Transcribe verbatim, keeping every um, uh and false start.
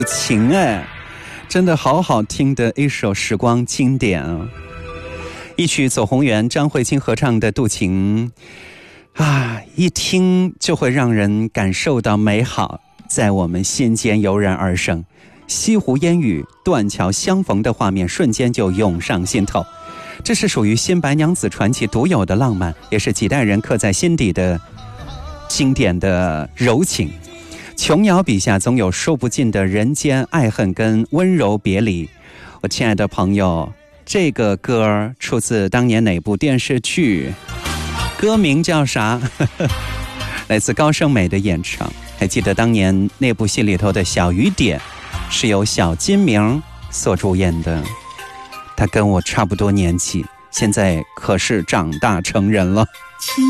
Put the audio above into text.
情哎，真的好好听的一首时光经典啊！一曲左宏元、张慧清合唱的《渡情》啊，一听就会让人感受到美好在我们心间油然而生，西湖烟雨、断桥相逢的画面瞬间就涌上心头。这是属于新白娘子传奇独有的浪漫，也是几代人刻在心底的经典的柔情。琼瑶笔下总有说不尽的人间爱恨跟温柔别离。我亲爱的朋友，这个歌出自当年哪部电视剧？歌名叫啥？来自高胜美的演唱。还记得当年那部戏里头的小雨点是由小金明所主演的，他跟我差不多年纪，现在可是长大成人了。